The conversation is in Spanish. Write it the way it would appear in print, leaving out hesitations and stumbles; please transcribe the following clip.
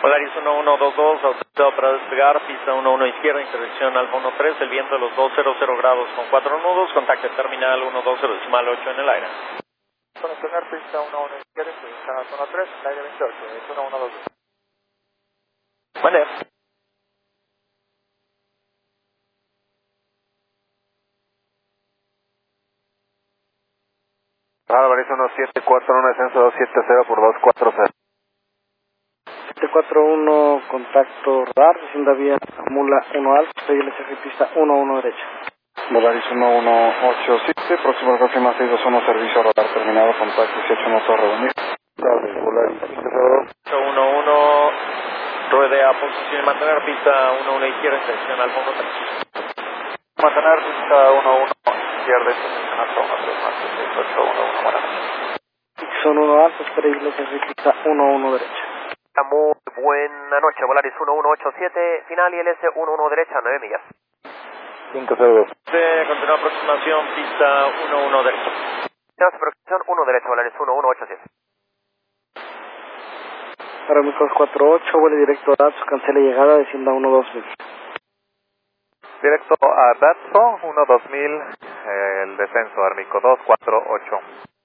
Volaris 1122, autorizado para despegar, pista 11 izquierda, intersección Alfa 13, el viento de los 200 grados con 4 nudos, contacto terminal 120.8 en el aire. Para despegar, pista 11 izquierda, intersección Alfa 13, el aire 28, es 1122. Buen día. Volaris 1741, descenso 270 por 240. 741, contacto radar, descienda vía Mula 1 alfa, ILS pista 11 derecha. Volaris 1187, próxima próxima 621, servicio radar terminado, contacto 181 Torre Unida. Volaris 502. 11, ruede a posición y mantener, pista 11 izquierda, intersección Alfa 13. Mantener pista 11 izquierda, intersección Alfa 13, más 6811, buenas. Dixon 1 alfa, espera ILS pista 11 derecha. Muy buena noche, Volaris 1187, final ILS 11 derecha, 9 millas. 502. Continúa aproximación, pista 11 derecha. Tenemos aproximación 1 derecha, Volaris 1187. Para Micos 48, vuelo directo a Datsun, cancela llegada, descienda 12000. Directo a Datsun 12000, el descenso Armico 248.